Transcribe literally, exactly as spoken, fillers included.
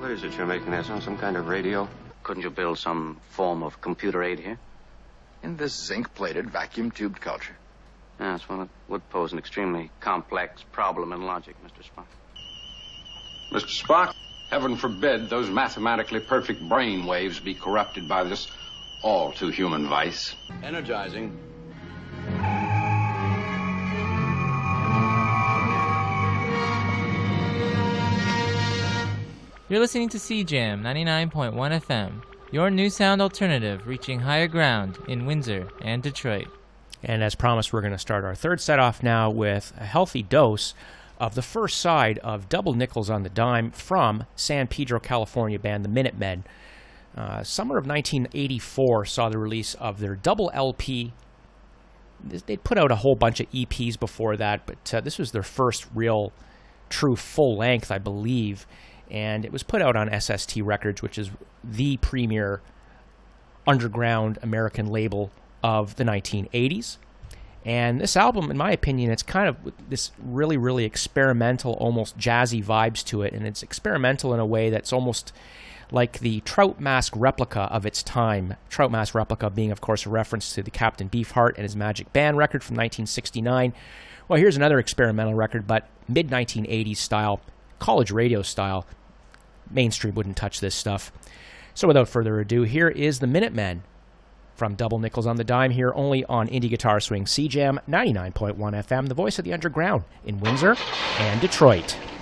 What is it you're making there, son? Some kind of radio? Couldn't you build some form of computer aid here? In this zinc-plated, vacuum-tubed culture. Yes, well, it would pose an extremely complex problem in logic, Mister Spock. Mister Spock, heaven forbid those mathematically perfect brain waves be corrupted by this all-too-human vice. Energizing. You're listening to C Jam ninety-nine point one F M, your new sound alternative reaching higher ground in Windsor and Detroit. And as promised, we're going to start our third set off now with a healthy dose of the first side of Double Nickels on the Dime from San Pedro, California band The Minutemen. Uh, summer of nineteen eighty-four saw the release of their double L P. They'd put out a whole bunch of E Ps before that, but uh, this was their first real, true full length, I believe. And it was put out on S S T Records, which is the premier underground American label of the nineteen eighties. And this album, in my opinion, it's kind of this really, really experimental, almost jazzy vibes to it. And it's experimental in a way that's almost like the Trout Mask replica of its time. Trout Mask replica being, of course, a reference to the Captain Beefheart and his Magic Band record from nineteen sixty-nine. Well, here's another experimental record, but mid nineteen eighties style, college radio style. Mainstream wouldn't touch this stuff. So without further ado, here is The Minutemen from Double Nickels on the Dime, here only on Indie Guitar Swing C Jam ninety-nine point one F M, the voice of the underground in Windsor and Detroit.